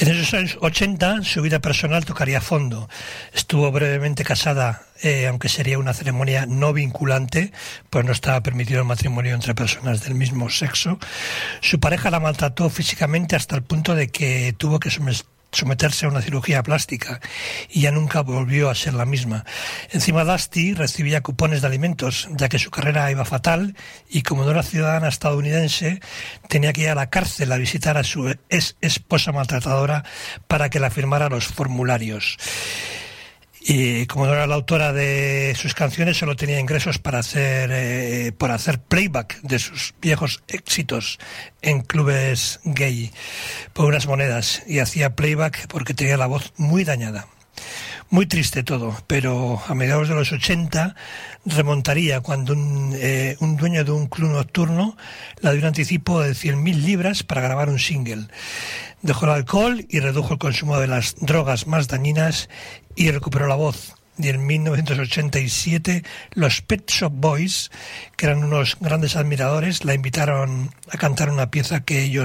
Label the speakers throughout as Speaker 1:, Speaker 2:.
Speaker 1: En esos años 80 su vida personal tocaría fondo. Estuvo brevemente casada, aunque sería una ceremonia no vinculante, pues no estaba permitido el matrimonio entre personas del mismo sexo. Su pareja la maltrató físicamente hasta el punto de que tuvo que someterse a una cirugía plástica y ya nunca volvió a ser la misma. Encima Dusty recibía cupones de alimentos, ya que su carrera iba fatal y como no era ciudadana estadounidense, tenía que ir a la cárcel a visitar a su ex esposa maltratadora para que la firmara los formularios. Y como no era la autora de sus canciones, solo tenía ingresos por hacer playback de sus viejos éxitos en clubes gay por unas monedas, y hacía playback porque tenía la voz muy dañada. Muy triste todo, pero a mediados de los 80 remontaría cuando un dueño de un club nocturno le dio un anticipo de 100.000 libras para grabar un single. Dejó el alcohol y redujo el consumo de las drogas más dañinas y recuperó la voz. Y en 1987 los Pet Shop Boys, que eran unos grandes admiradores, la invitaron a cantar una pieza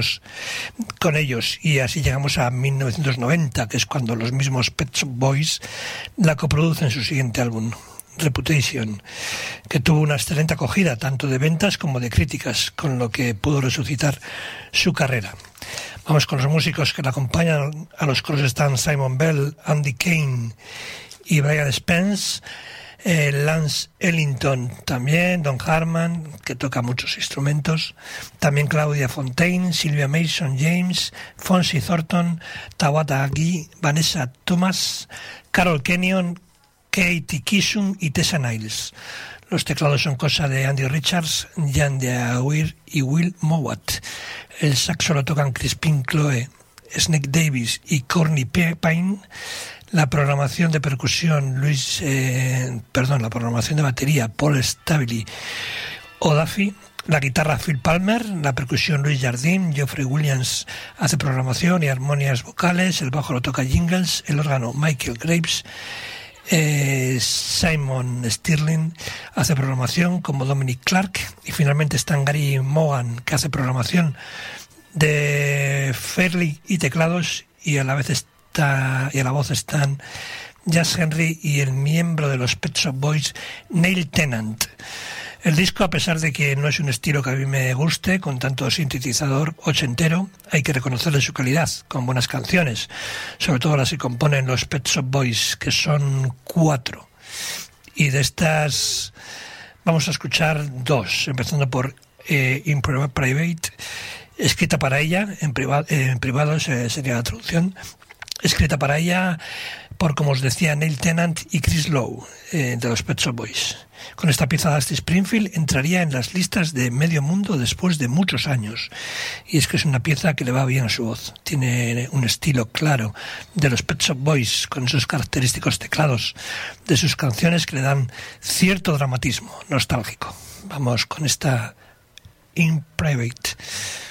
Speaker 1: con ellos, y así llegamos a 1990, que es cuando los mismos Pet Shop Boys la coproducen en su siguiente álbum, Reputation, que tuvo una excelente acogida tanto de ventas como de críticas, con lo que pudo resucitar su carrera. Vamos con los músicos que la acompañan. A los coros están Simon Bell, Andy Kane y Brian Spence, Lance Ellington también, Don Harman, que toca muchos instrumentos, también Claudia Fontaine, Sylvia Mason James, Fonzie Thornton, Tawata Agee, Vanessa Thomas, Carol Kenyon, Katie Kisum y Tessa Niles. Los teclados son cosa de Andy Richards, Jan de Aguirre y Will Mowat. El saxo lo tocan Crispin Chloe, Snake Davis y Courtney Pine. La programación de percusión, la programación de batería, Paul Stabile O'Duffy. La guitarra, Phil Palmer. La percusión, Louis Jardine. Geoffrey Williams hace programación y armonías vocales. El bajo lo toca Jingles. El órgano, Michael Graves. Simon Stirling hace programación como Dominic Clark, y finalmente están Gary Mohan, que hace programación de Fairley y teclados, y a la voz están Jazz Henry y el miembro de los Pet Shop Boys, Neil Tennant. El disco, a pesar de que no es un estilo que a mí me guste, con tanto sintetizador ochentero, hay que reconocerle su calidad, con buenas canciones, sobre todo las que componen los Pet Shop Boys, que son 4. Y de estas vamos a escuchar 2, empezando por In Private, escrita para ella, en privado sería la traducción, escrita para ella por, como os decía, Neil Tennant y Chris Lowe, de los Pet Shop Boys. Con esta pieza, Dusty Springfield entraría en las listas de medio mundo después de muchos años. Y es que es una pieza que le va bien a su voz. Tiene un estilo claro de los Pet Shop Boys, con esos característicos teclados de sus canciones que le dan cierto dramatismo nostálgico. Vamos con esta In Private.